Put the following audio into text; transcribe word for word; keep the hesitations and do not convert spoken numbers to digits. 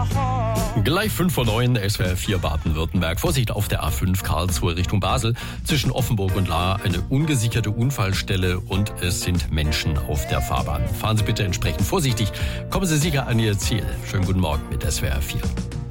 Gleich fünf vor neun, S W R vier Baden-Württemberg. Vorsicht auf der A fünf Karlsruhe Richtung Basel. Zwischen Offenburg und Lahr eine ungesicherte Unfallstelle und es sind Menschen auf der Fahrbahn. Fahren Sie bitte entsprechend vorsichtig. Kommen Sie sicher an Ihr Ziel. Schönen guten Morgen mit S W R vier.